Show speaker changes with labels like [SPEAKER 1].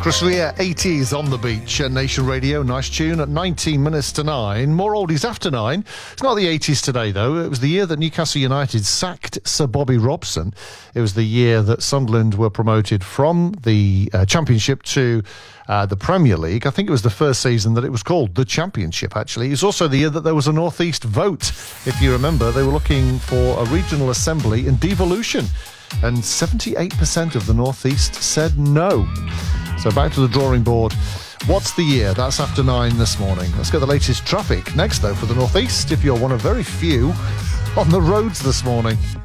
[SPEAKER 1] Chris Rea, 80s on the beach at Nation Radio. Nice tune at 19 minutes to 9. More oldies after 9. It's not the 80s today, though. It was the year that Newcastle United sacked Sir Bobby Robson. It was the year that Sunderland were promoted from the Championship to the Premier League. I think it was the first season that it was called the Championship, actually. It was also the year that there was a North East vote. If you remember, they were looking for a regional assembly in devolution. And 78% of the North East said no. So back to the drawing board. What's the year? That's after 9 this morning. Let's get the latest traffic next, though, for the North East, if you're one of very few on the roads this morning.